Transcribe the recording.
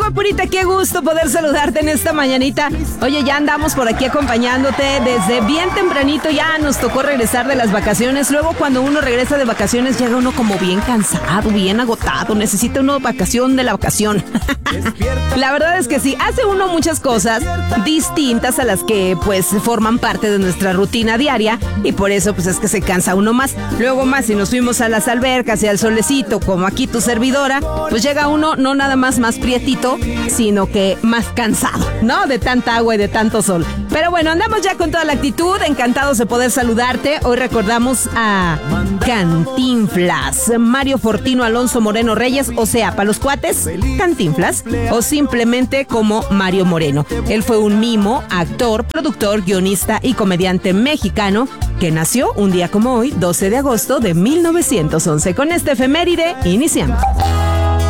Guapurita, qué gusto poder saludarte en esta mañanita. Oye, ya andamos por aquí acompañándote desde bien tempranito. Ya nos tocó regresar de las vacaciones. Luego cuando uno regresa de vacaciones llega uno como bien cansado, bien agotado. Necesita uno vacación de la vacación. La verdad es que sí, hace uno muchas cosas distintas a las que pues forman parte de nuestra rutina diaria. Y por eso pues es que se cansa uno más. Luego más si nos fuimos a las albercas y al solecito, como aquí tu servidora, pues llega uno no nada más prietito, sino que más cansado, ¿no? De tanta agua y de tanto sol. Pero bueno, andamos ya con toda la actitud, encantados de poder saludarte. Hoy recordamos a Cantinflas, Mario Fortino Alonso Moreno Reyes, o sea, para los cuates, Cantinflas, o simplemente como Mario Moreno. Él fue un mimo, actor, productor, guionista y comediante mexicano que nació un día como hoy, 12 de agosto de 1911. Con esta efeméride, iniciamos.